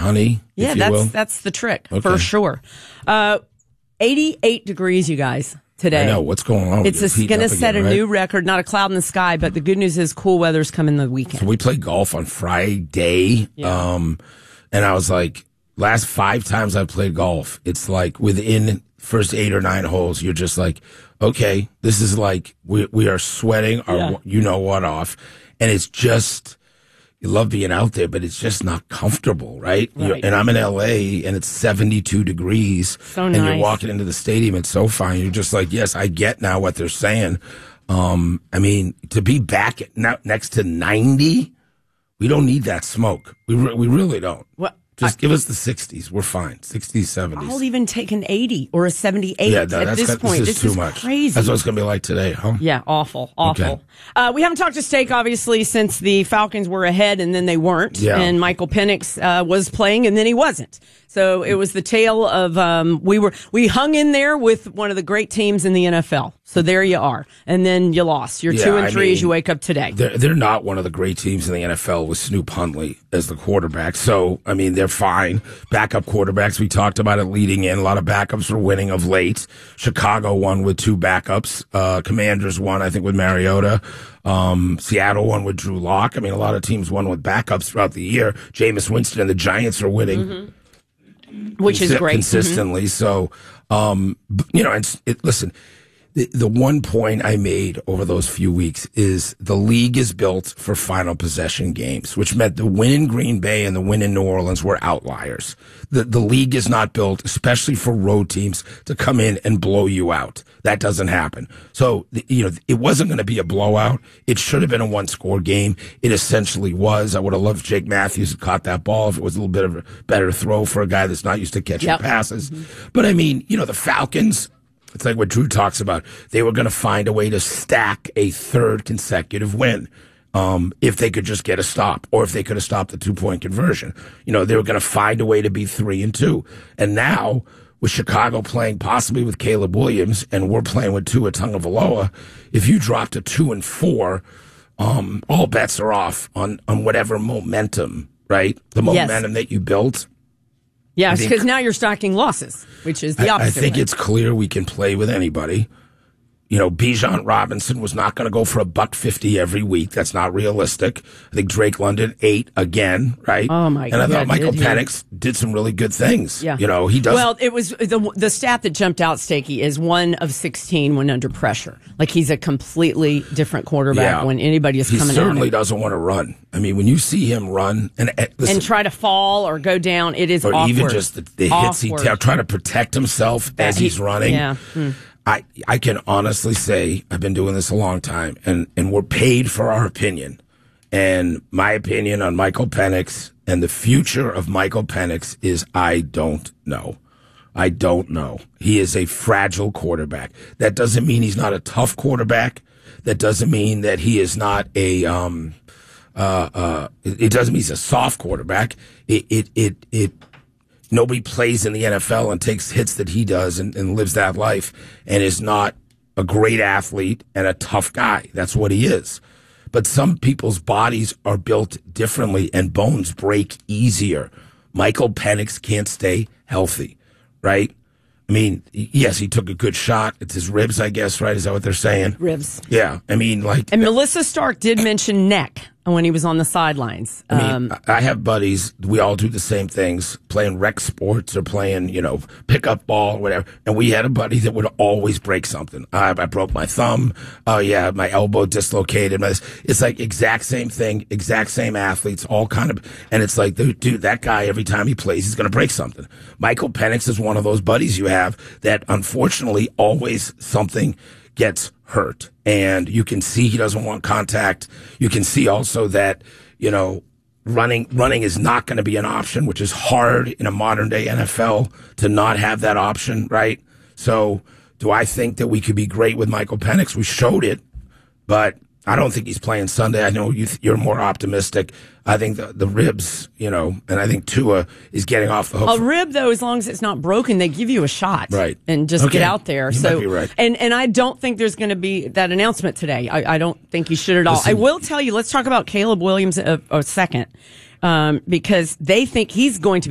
honey. Yeah, if you will. that's the trick for sure. 88 degrees, you guys. Today. I know. What's going on? It's going to set a new record, not a cloud in the sky, but the good news is cool weather's coming the weekend. So we played golf on Friday. Yeah. And I was like, last 5 times I've played golf, it's like within first 8 or 9 holes, you're just like, okay, this is like, we are sweating our you-know-what off. And it's just, you love being out there, but it's just not comfortable, right? And I'm in LA and it's 72 degrees. So and nice. You're walking into the stadium, it's so fine. You're just like, yes, I get now what they're saying. I mean, to be back next to 90, we don't need that smoke. We really don't. What? Just give us the 60s. We're fine. 60s, 70s. I'll even take an 80 or a 78 at this point. This is too much. Crazy. That's what it's going to be like today, huh? Yeah, awful. Okay. We haven't talked to Steak, obviously, since the Falcons were ahead and then they weren't. Yeah. And Michael Penix was playing and then he wasn't. So it was the tale of we hung in there with one of the great teams in the NFL. So there you are. And then you lost. You're 2-3 as you wake up today. They're not one of the great teams in the NFL with Snoop Huntley as the quarterback. So, I mean, they're fine. Backup quarterbacks, we talked about it leading in. A lot of backups were winning of late. Chicago won with 2 backups. Commanders won, I think, with Mariota. Seattle won with Drew Lock. I mean, a lot of teams won with backups throughout the year. Jameis Winston and the Giants are winning. Mm-hmm. Which is great. Consistently. So, listen, the one point I made over those few weeks is the league is built for final possession games, which meant the win in Green Bay and the win in New Orleans were outliers. The league is not built, especially for road teams, to come in and blow you out. That doesn't happen. So, it wasn't going to be a blowout. It should have been a 1-score game. It essentially was. I would have loved Jake Matthews to caught that ball if it was a little bit of a better throw for a guy that's not used to catching passes. Mm-hmm. But I mean, the Falcons, it's like what Drew talks about. They were going to find a way to stack a 3rd consecutive win. If they could just get a stop, or if they could have stopped the 2-point conversion. They were going to find a way to be 3-2. And now, with Chicago playing possibly with Caleb Williams, and we're playing with Tua Tagovailoa, if you drop to 2-4, all bets are off on whatever momentum, right? The momentum that you built. Yeah, because now you're stocking losses, which is the opposite. I think it's clear we can play with anybody. Bijan Robinson was not going to go for $150 every week. That's not realistic. I think Drake London 8 again, right? Oh my God! And I thought Michael Penix did some really good things. Yeah, he does. Well, it was the stat that jumped out, Stakey, is 1 of 16 when under pressure. Like he's a completely different quarterback when anybody is coming. He certainly doesn't want to run. I mean, when you see him run and try to fall or go down, it is or awkward. Even just the hits he trying to protect himself as he's running. Yeah. I can honestly say I've been doing this a long time, and we're paid for our opinion. And my opinion on Michael Penix and the future of Michael Penix is I don't know. I don't know. He is a fragile quarterback. That doesn't mean he's not a tough quarterback. That doesn't mean that he is not a it doesn't mean he's a soft quarterback. Nobody plays in the NFL and takes hits that he does and lives that life and is not a great athlete and a tough guy. That's what he is. But some people's bodies are built differently and bones break easier. Michael Penix can't stay healthy, right? I mean, yes, he took a good shot. It's his ribs, I guess, right? Is that what they're saying? Ribs. Yeah. I mean, And Melissa Stark did mention neck when he was on the sidelines. I have buddies. We all do the same things, playing rec sports or playing, pickup ball or whatever. And we had a buddy that would always break something. I broke my thumb. Oh, yeah, my elbow dislocated. It's like exact same thing, exact same athletes, all kind of. And it's like, dude, that guy, every time he plays, he's going to break something. Michael Penix is one of those buddies you have that unfortunately always something gets hurt. And you can see he doesn't want contact. You can see also that, running is not going to be an option, which is hard in a modern day NFL to not have that option, right? So do I think that we could be great with Michael Penix? We showed it, but I don't think he's playing Sunday. I know you're more optimistic. I think the ribs, and I think Tua is getting off the hook. A rib, though, as long as it's not broken, they give you a shot. Right. And just get out there. You might be right. And I don't think there's going to be that announcement today. I don't think you should at all. I will tell you, let's talk about Caleb Williams a second, because they think he's going to be